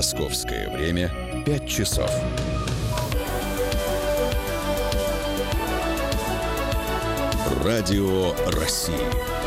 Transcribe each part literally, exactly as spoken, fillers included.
Московское время пять часов. Радио России.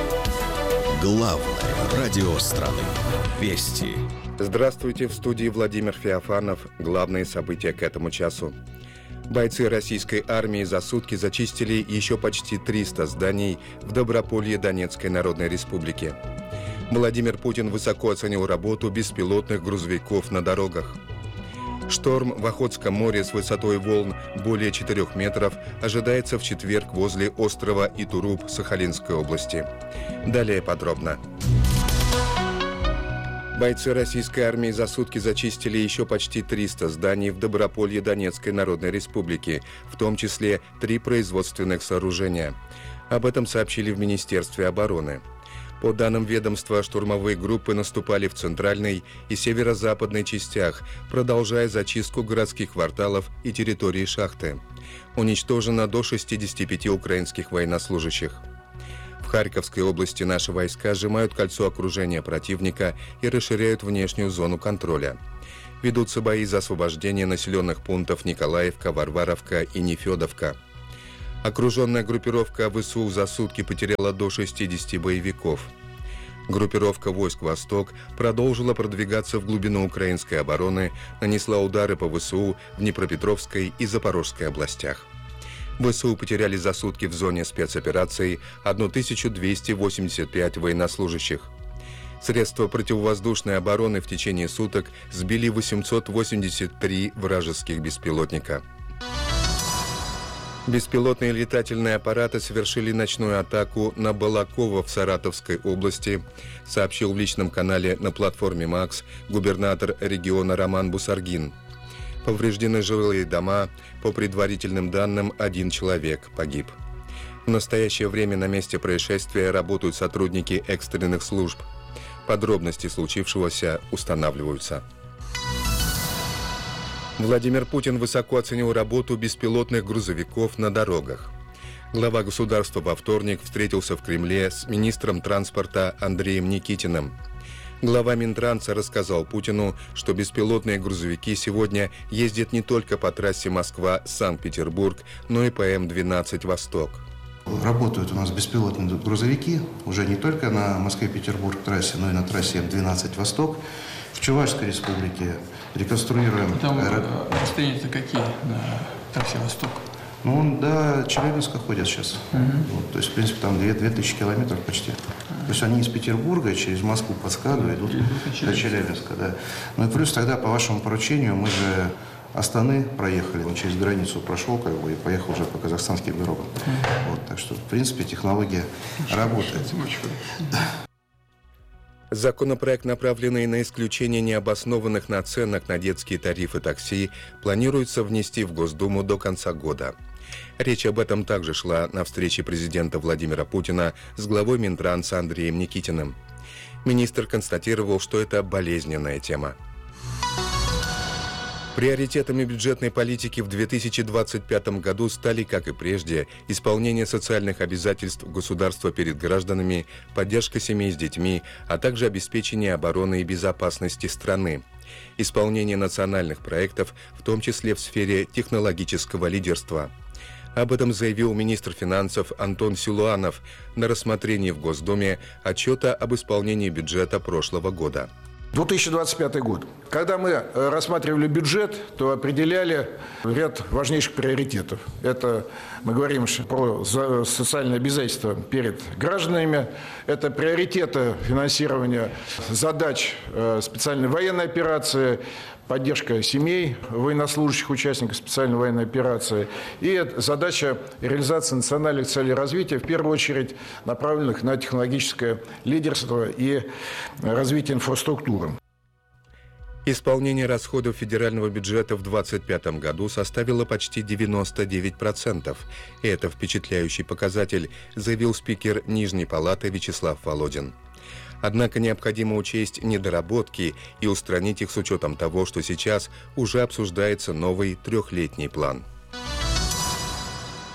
Главное радио страны. Вести. Здравствуйте, в студии Владимир Феофанов. Главные события к этому часу. Бойцы российской армии за сутки зачистили еще почти триста зданий в Доброполье Донецкой Народной Республики. Владимир Путин высоко оценил работу беспилотных грузовиков на дорогах. Шторм в Охотском море с высотой волн более четырёх метров ожидается в четверг возле острова Итуруп Сахалинской области. Далее подробно. Бойцы российской армии за сутки зачистили еще почти триста зданий в Доброполье Донецкой Народной Республики, в том числе три производственных сооружения. Об этом сообщили в Министерстве обороны. По данным ведомства, штурмовые группы наступали в центральной и северо-западной частях, продолжая зачистку городских кварталов и территории шахты. Уничтожено до шестидесяти пяти украинских военнослужащих. В Харьковской области наши войска сжимают кольцо окружения противника и расширяют внешнюю зону контроля. Ведутся бои за освобождение населенных пунктов Николаевка, Варваровка и Нефедовка. Окруженная группировка ВСУ за сутки потеряла до шестидесяти боевиков. Группировка войск «Восток» продолжила продвигаться в глубину украинской обороны, нанесла удары по ВСУ в Днепропетровской и Запорожской областях. ВСУ потеряли за сутки в зоне спецоперации тысячу двести восемьдесят пять военнослужащих. Средства противовоздушной обороны в течение суток сбили восемьсот восемьдесят три вражеских беспилотника. Беспилотные летательные аппараты совершили ночную атаку на Балаково в Саратовской области, сообщил в личном канале на платформе «Макс» губернатор региона Роман Бусаргин. Повреждены жилые дома, по предварительным данным, один человек погиб. В настоящее время на месте происшествия работают сотрудники экстренных служб. Подробности случившегося устанавливаются. Владимир Путин высоко оценил работу беспилотных грузовиков на дорогах. Глава государства во вторник встретился в Кремле с министром транспорта Андреем Никитиным. Глава Минтранса рассказал Путину, что беспилотные грузовики сегодня ездят не только по трассе Москва-Санкт-Петербург, но и по Эм двенадцать «Восток». Работают у нас беспилотные грузовики уже не только на Москве-Петербург трассе, но и на трассе Эм двенадцать «Восток. В Чувашской республике реконструируем... Там аэро... расстояния-то какие на трассе «Восток»? Ну, он до Челябинска ходят сейчас. Uh-huh. Вот, то есть, в принципе, там две тысячи километров почти. Uh-huh. То есть, они из Петербурга через Москву по Скаду идут uh-huh. до Челябинска. Да. Ну и плюс тогда, по вашему поручению, мы же Астаны проехали, он через границу прошел, как бы, и поехал уже по казахстанским дорогам. Uh-huh. Вот, так что, в принципе, технология uh-huh. работает. Uh-huh. Законопроект, направленный на исключение необоснованных наценок на детские тарифы такси, планируется внести в Госдуму до конца года. Речь об этом также шла на встрече президента Владимира Путина с главой Минтранса Андреем Никитиным. Министр констатировал, что это болезненная тема. Приоритетами бюджетной политики в две тысячи двадцать пятом году стали, как и прежде, исполнение социальных обязательств государства перед гражданами, поддержка семей с детьми, а также обеспечение обороны и безопасности страны, исполнение национальных проектов, в том числе в сфере технологического лидерства. Об этом заявил министр финансов Антон Силуанов на рассмотрении в Госдуме отчета об исполнении бюджета прошлого года. две тысячи двадцать пятый год. Когда мы рассматривали бюджет, то определяли ряд важнейших приоритетов. Это мы говорим про социальные обязательства перед гражданами. Это приоритеты финансирования задач специальной военной операции, поддержка семей военнослужащих, участников специальной военной операции и задача реализации национальных целей развития, в первую очередь направленных на технологическое лидерство и развитие инфраструктуры. Исполнение расходов федерального бюджета в две тысячи двадцать пятом году составило почти девяносто девять процентов. И это впечатляющий показатель, заявил спикер Нижней палаты Вячеслав Володин. Однако необходимо учесть недоработки и устранить их с учетом того, что сейчас уже обсуждается новый трехлетний план.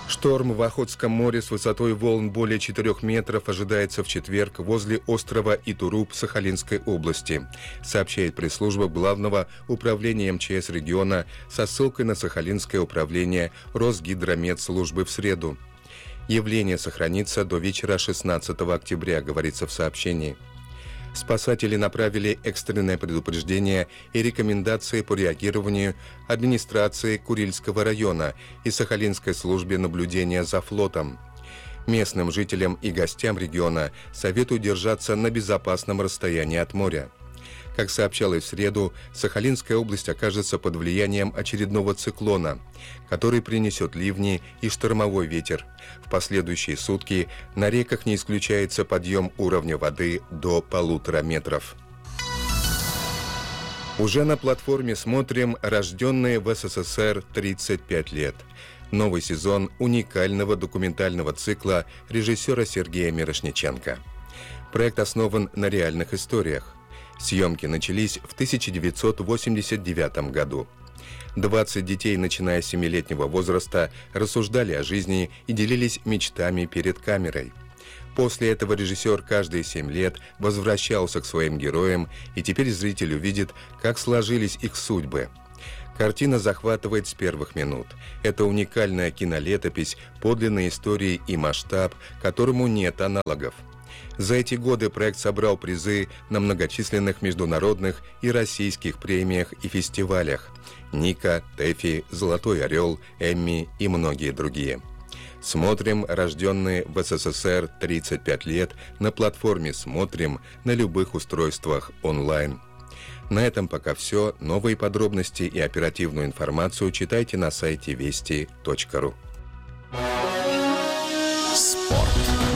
Шторм в Охотском море с высотой волн более четырёх метров ожидается в четверг возле острова Итуруп Сахалинской области, сообщает пресс-служба Главного управления эм че эс региона со ссылкой на Сахалинское управление Росгидрометслужбы в среду. Явление сохранится до вечера шестнадцатого октября, говорится в сообщении. Спасатели направили экстренное предупреждение и рекомендации по реагированию администрации Курильского района и Сахалинской службе наблюдения за флотом. Местным жителям и гостям региона советуют держаться на безопасном расстоянии от моря. Как сообщалось в среду, Сахалинская область окажется под влиянием очередного циклона, который принесет ливни и штормовой ветер. В последующие сутки на реках не исключается подъем уровня воды до полутора метров. Уже на платформе смотрим «Рожденные в эс эс эс эр тридцать пять лет». Новый сезон уникального документального цикла режиссера Сергея Мирошниченко. Проект основан на реальных историях. Съемки начались в тысяча девятьсот восемьдесят девятом году. двадцать детей, начиная с семилетнего возраста, рассуждали о жизни и делились мечтами перед камерой. После этого режиссер каждые семь лет возвращался к своим героям, и теперь зритель увидит, как сложились их судьбы. Картина захватывает с первых минут. Это уникальная кинолетопись, подлинной истории и масштаб, которому нет аналогов. За эти годы проект собрал призы на многочисленных международных и российских премиях и фестивалях: Ника, ТЭФИ, Золотой орел, Эмми и многие другие. Смотрим «Рожденные в эс эс эс эр тридцать пять лет» на платформе «Смотрим» на любых устройствах онлайн. На этом пока все. Новые подробности и оперативную информацию читайте на сайте вести точка ру. Спорт.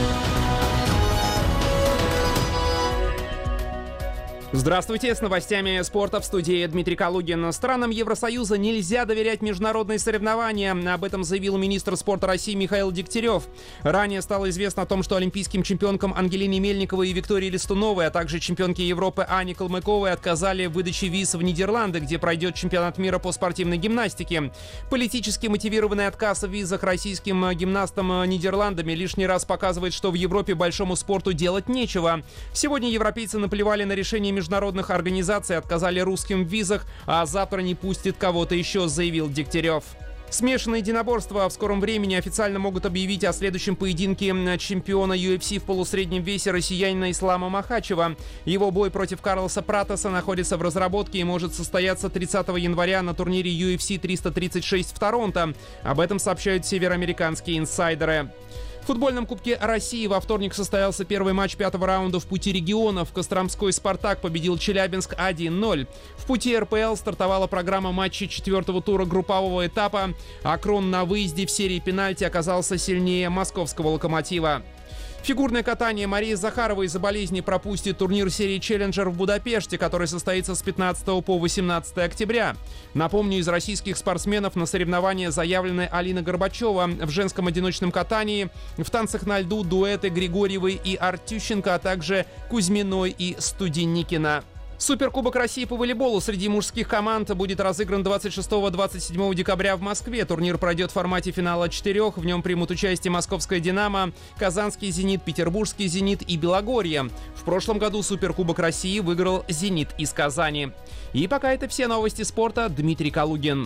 Здравствуйте, с новостями спорта в студии Дмитрий Калугин. Странам Евросоюза нельзя доверять международные соревнования. Об этом заявил министр спорта России Михаил Дегтярев. Ранее стало известно о том, что олимпийским чемпионкам Ангелине Мельниковой и Виктории Листуновой, а также чемпионке Европы Ане Калмыковой отказали в выдаче виз в Нидерланды, где пройдет чемпионат мира по спортивной гимнастике. Политически мотивированный отказ в визах российским гимнастам Нидерландами лишний раз показывает, что в Европе большому спорту делать нечего. Сегодня европейцы наплевали на решение международных организаций, отказали русским в визах, а завтра не пустит кого-то еще, заявил Дегтярев. Смешанные единоборства в скором времени официально могут объявить о следующем поединке чемпиона ю эф си в полусреднем весе россиянина Ислама Махачева. Его бой против Карлоса Пратоса находится в разработке и может состояться тридцатого января на турнире ю эф си триста тридцать шесть в Торонто. Об этом сообщают североамериканские инсайдеры. В футбольном Кубке России во вторник состоялся первый матч пятого раунда в Пути регионов. Костромской «Спартак» победил Челябинск один ноль. В Пути эр пэ эл стартовала программа матчей четвертого тура группового этапа. Акрон на выезде в серии пенальти оказался сильнее московского «Локомотива». Фигурное катание Марии Захаровой из-за болезни пропустит турнир серии «Челленджер» в Будапеште, который состоится с пятнадцатого по восемнадцатое октября. Напомню, из российских спортсменов на соревнования заявлены Алина Горбачева в женском одиночном катании, в танцах на льду дуэты Григорьевой и Артющенко, а также Кузьминой и Студеникина. Суперкубок России по волейболу среди мужских команд будет разыгран двадцать шестого — двадцать седьмого декабря в Москве. Турнир пройдет в формате финала четырех. В нем примут участие Московская «Динамо», Казанский «Зенит», Петербургский «Зенит» и Белогорье. В прошлом году Суперкубок России выиграл «Зенит» из Казани. И пока это все новости спорта. Дмитрий Калугин.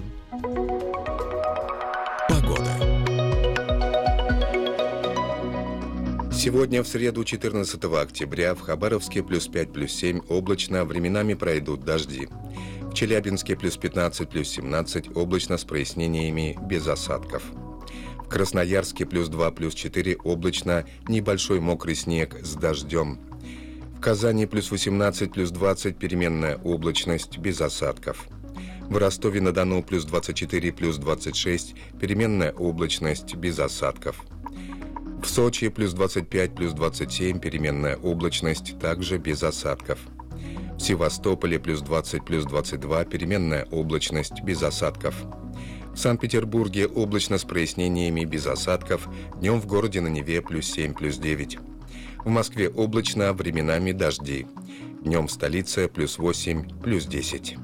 Погода. Сегодня, в среду, четырнадцатого октября, в Хабаровске плюс пять, плюс семь, облачно, временами пройдут дожди. В Челябинске плюс пятнадцать, плюс семнадцать, облачно с прояснениями, без осадков. В Красноярске плюс два, плюс четыре, облачно, небольшой мокрый снег с дождем. В Казани плюс восемнадцать, плюс двадцать, переменная облачность, без осадков. В Ростове-на-Дону плюс двадцать четыре, плюс двадцать шесть, переменная облачность, без осадков. В Сочи плюс двадцать пять, плюс двадцать семь, переменная облачность, также без осадков. В Севастополе плюс двадцать, плюс двадцать два, переменная облачность, без осадков. В Санкт-Петербурге облачно с прояснениями, без осадков, днем в городе на Неве плюс семь, плюс девять. В Москве облачно, временами дожди. Днем в столице плюс восемь, плюс десять.